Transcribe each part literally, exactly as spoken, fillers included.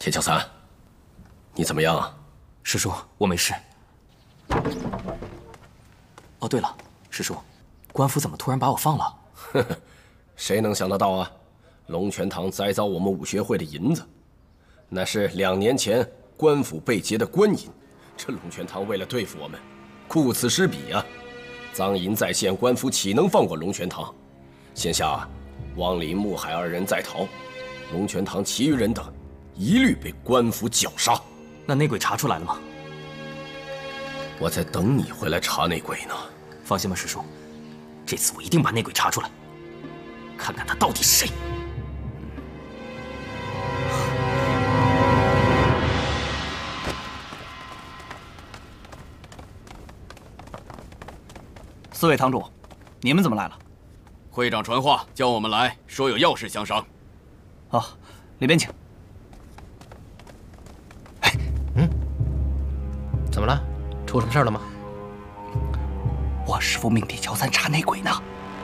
铁桥三，你怎么样？ 师叔，我没事。哦，对了，师叔，官府怎么突然把我放了？ 呵呵，谁能想得到啊？龙泉堂栽赃我们武学会的银子，那是两年前官府被劫的官银。这龙泉堂为了对付我们，顾此失彼啊！赃银在线，官府岂能放过龙泉堂？现下汪林、穆海二人在逃，龙泉堂其余人等一律被官府绞杀。 那内鬼查出来了吗？ 我在等你回来查内鬼呢。 放心吧，师叔，这次我一定把内鬼查出来，看看他到底是谁。 四位堂主，你们怎么来了？ 会长传话叫我们来，说有要事相商。 哦，里边请。 哎，嗯，怎么了？出什么事了吗？ 我师父命铁桥三查内鬼呢。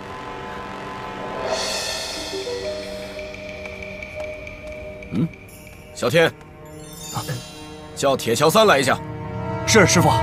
嗯，小天，啊，叫铁桥三来一下。 是师父。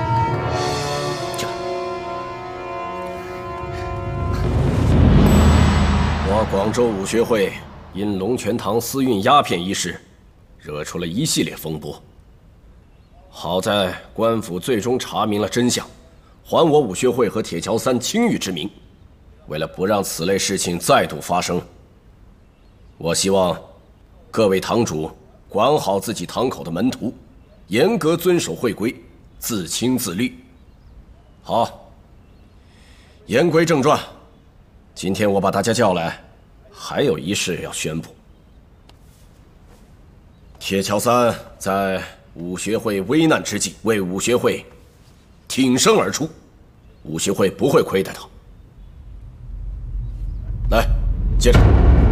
我广州武学会因龙泉堂私运鸦片一事，惹出了一系列风波。好在官府最终查明了真相，还我武学会和铁桥三清誉之名。为了不让此类事情再度发生，我希望各位堂主管好自己堂口的门徒，严格遵守会规，自清自律。好，言归正传，今天我把大家叫来，还有一事要宣布。铁桥三在武学会危难之际，为武学会挺身而出，武学会不会亏待他。来，接着。